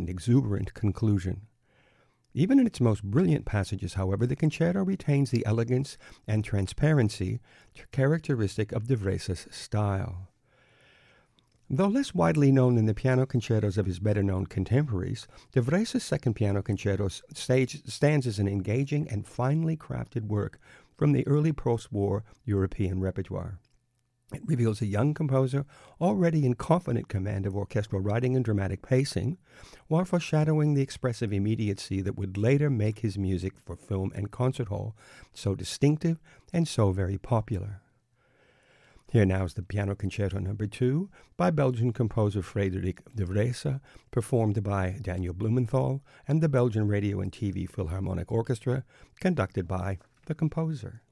and exuberant conclusion. Even in its most brilliant passages, however, the concerto retains the elegance and transparency characteristic of De Vrese's style. Though less widely known than the piano concertos of his better-known contemporaries, De Vrese's Second Piano Concerto stands as an engaging and finely crafted work from the early post-war European repertoire. It reveals a young composer already in confident command of orchestral writing and dramatic pacing, while foreshadowing the expressive immediacy that would later make his music for film and concert hall so distinctive and so very popular. Here now is the Piano Concerto No. 2 by Belgian composer Frédéric de Vrese, performed by Daniel Blumenthal and the Belgian Radio and TV Philharmonic Orchestra, conducted by the composer.